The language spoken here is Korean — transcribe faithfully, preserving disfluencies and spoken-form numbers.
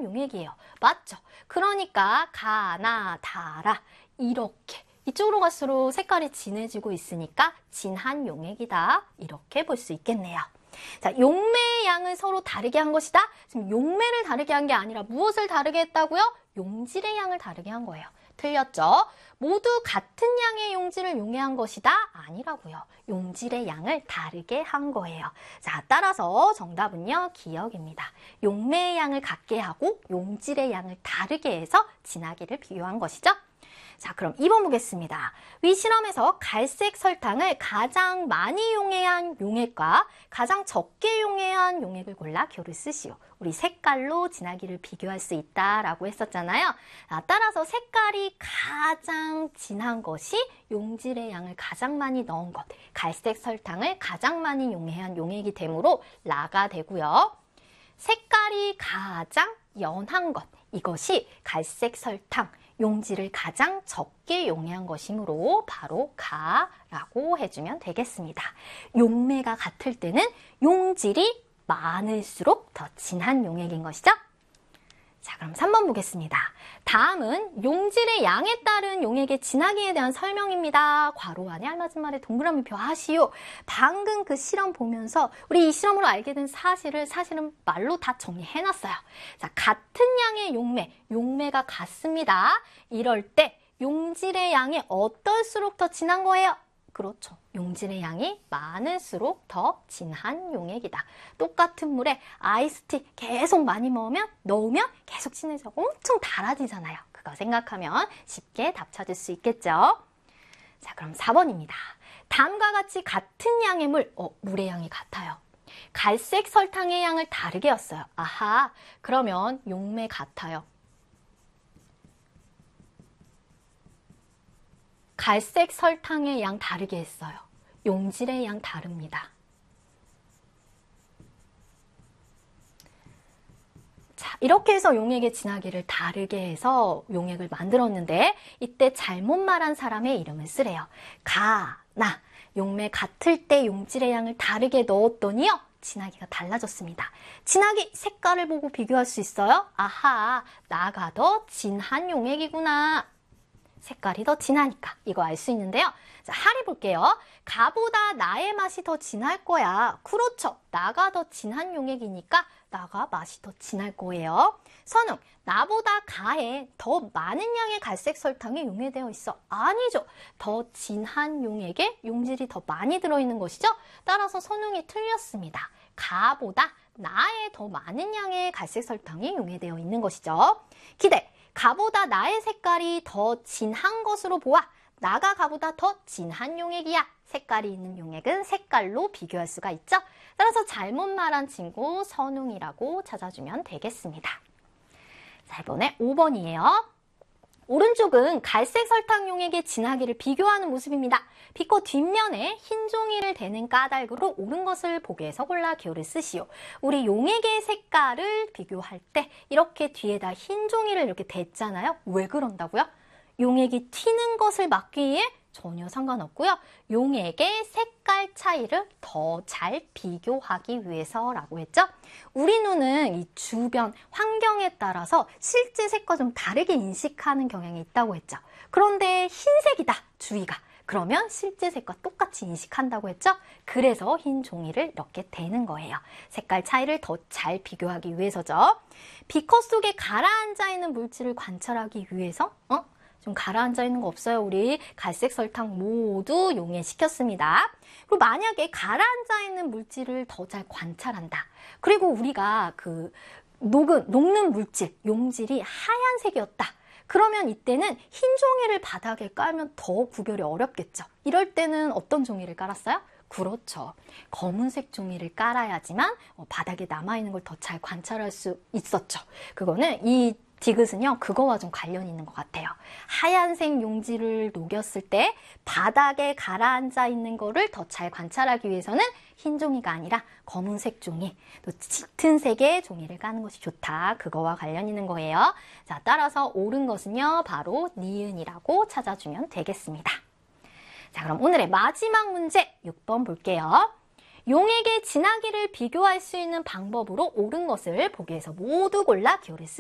진한 용액이에요. 맞죠? 그러니까 가나 다라 이렇게 이쪽으로 갈수록 색깔이 진해지고 있으니까 진한 용액이다. 이렇게 볼 수 있겠네요. 자, 용매의 양을 서로 다르게 한 것이다. 지금 용매를 다르게 한 게 아니라 무엇을 다르게 했다고요? 용질의 양을 다르게 한 거예요. 틀렸죠? 모두 같은 양의 용질을 용해한 것이다? 아니라고요. 용질의 양을 다르게 한 거예요. 자, 따라서 정답은요, 기억입니다. 용매의 양을 같게 하고 용질의 양을 다르게 해서 진하기를 비교한 것이죠. 자, 그럼 이 번 보겠습니다. 위 실험에서 갈색 설탕을 가장 많이 용해한 용액과 가장 적게 용해한 용액을 골라 교를 쓰시오. 우리 색깔로 진하기를 비교할 수 있다라고 했었잖아요. 자, 따라서 색깔이 가장 진한 것이 용질의 양을 가장 많이 넣은 것, 갈색 설탕을 가장 많이 용해한 용액이 되므로 라가 되고요. 색깔이 가장 연한 것, 이것이 갈색 설탕, 용질을 가장 적게 용해한 것이므로 바로 가라고 해주면 되겠습니다. 용매가 같을 때는 용질이 많을수록 더 진한 용액인 것이죠. 자, 그럼 삼 번 보겠습니다. 다음은 용질의 양에 따른 용액의 진하기에 대한 설명입니다. 괄호 안에 알맞은 말에 동그라미표 하시오. 방금 그 실험 보면서 우리 이 실험으로 알게 된 사실을 사실은 말로 다 정리해놨어요. 자, 같은 양의 용매, 용매가 같습니다. 이럴 때 용질의 양이 어떨수록 더 진한 거예요? 그렇죠. 용질의 양이 많을수록 더 진한 용액이다. 똑같은 물에 아이스티 계속 많이 넣으면, 넣으면 계속 진해져 엄청 달아지잖아요. 그거 생각하면 쉽게 답 찾을 수 있겠죠. 자, 그럼 사 번입니다. 다음과 같이 같은 양의 물, 어, 물의 양이 같아요. 갈색 설탕의 양을 다르게 였어요. 아하, 그러면 용매 같아요. 갈색 설탕의 양 다르게 했어요. 용질의 양 다릅니다. 자, 이렇게 해서 용액의 진하기를 다르게 해서 용액을 만들었는데 이때 잘못 말한 사람의 이름을 쓰래요. 가, 나, 용매 같을 때 용질의 양을 다르게 넣었더니요. 진하기가 달라졌습니다. 진하기 색깔을 보고 비교할 수 있어요? 아하, 나가 더 진한 용액이구나. 색깔이 더 진하니까 이거 알 수 있는데요. 자, 하리 볼게요. 가보다 나의 맛이 더 진할 거야. 그렇죠. 나가 더 진한 용액이니까 나가 맛이 더 진할 거예요. 선웅, 나보다 가에 더 많은 양의 갈색 설탕이 용해되어 있어. 아니죠. 더 진한 용액에 용질이 더 많이 들어있는 것이죠. 따라서 선웅이 틀렸습니다. 가보다 나에 더 많은 양의 갈색 설탕이 용해되어 있는 것이죠. 기대. 가보다 나의 색깔이 더 진한 것으로 보아. 나가 가보다 더 진한 용액이야. 색깔이 있는 용액은 색깔로 비교할 수가 있죠. 따라서 잘못 말한 친구 선웅이라고 찾아주면 되겠습니다. 자, 이번에 오 번이에요. 오른쪽은 갈색 설탕 용액의 진하기를 비교하는 모습입니다. 비커 뒷면에 흰 종이를 대는 까닭으로 옳은 것을 보기에서 골라 기호를 쓰시오. 우리 용액의 색깔을 비교할 때 이렇게 뒤에다 흰 종이를 이렇게 댔잖아요. 왜 그런다고요? 용액이 튀는 것을 막기 위해? 전혀 상관없고요. 용액의 색깔 차이를 더 잘 비교하기 위해서라고 했죠. 우리 눈은 이 주변 환경에 따라서 실제 색과 좀 다르게 인식하는 경향이 있다고 했죠. 그런데 흰색이다, 주위가. 그러면 실제 색과 똑같이 인식한다고 했죠. 그래서 흰 종이를 이렇게 대는 거예요. 색깔 차이를 더 잘 비교하기 위해서죠. 비커 속에 가라앉아 있는 물질을 관찰하기 위해서 어? 좀 가라앉아 있는 거 없어요? 우리 갈색 설탕 모두 용해시켰습니다. 그리고 만약에 가라앉아 있는 물질을 더 잘 관찰한다. 그리고 우리가 그 녹은, 녹는 물질, 용질이 하얀색이었다. 그러면 이때는 흰 종이를 바닥에 깔면 더 구별이 어렵겠죠. 이럴 때는 어떤 종이를 깔았어요? 그렇죠. 검은색 종이를 깔아야지만 바닥에 남아있는 걸 더 잘 관찰할 수 있었죠. 그거는 이 디귿은요, 그거와 좀 관련이 있는 짙것 같아요. 하얀색 용지를 녹였을 때 바닥에 가라앉아 있는 거를 더 잘 관찰하기 위해서는 흰 종이가 아니라 검은색 종이, 또 짙은 색의 종이를 까는 것이 좋다. 그거와 관련 있는 거예요. 자, 따라서 옳은 것은요, 바로 니은이라고 찾아주면 되겠습니다. 자, 그럼 오늘의 마지막 문제 육 번 볼게요. 용액의 진하기를 비교할 수 있는 방법으로 옳은 것을 보기에서 모두 골라 기호를 쓰